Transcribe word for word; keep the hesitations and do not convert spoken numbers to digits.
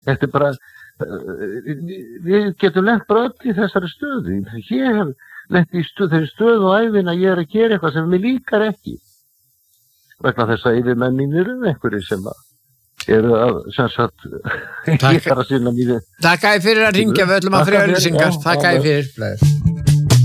þetta er bara við getum lent bara öll í þessari stöðu. Ég hef lent í stöðu, þeirri stöðu á ævin að ég er að gera eitthvað sem mér líkar ekki vegna þess að yfirmenn mínir eru einhverjir sem að eru að sem sagt gera sinna mínu. Takk fyrir að ringja, við ætlum að fyrir auðlýsingar. Takk fyrir.